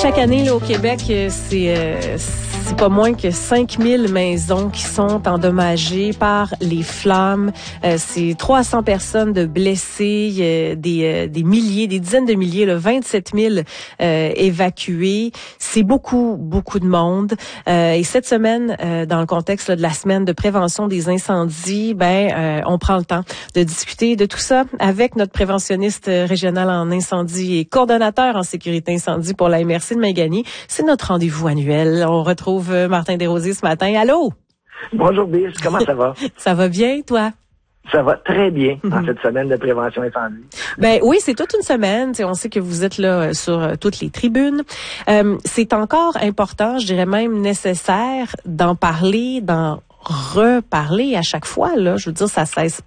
chaque année là, au Québec, c'est pas moins que 5000 maisons qui sont endommagées par les flammes. C'est 300 personnes de blessées, des milliers, des dizaines de milliers, 27 000 évacués. C'est beaucoup de monde. Et cette semaine, dans le contexte là, de la semaine de prévention des incendies, on prend le temps de discuter de tout ça avec notre préventionniste régional en incendie et coordonnateur en sécurité incendie pour la MRC de Magany. C'est notre rendez-vous annuel. On retrouve Martin Desrosiers ce matin. Allô? Bonjour Bill, comment ça va? Ça va bien, toi? Ça va très bien en cette semaine de prévention incendie. Ben oui, c'est toute une semaine. T'sais, on sait que vous êtes là sur toutes les tribunes. C'est encore important, je dirais même nécessaire, d'en parler, d'en reparler à chaque fois. Là, je veux dire, ça cesse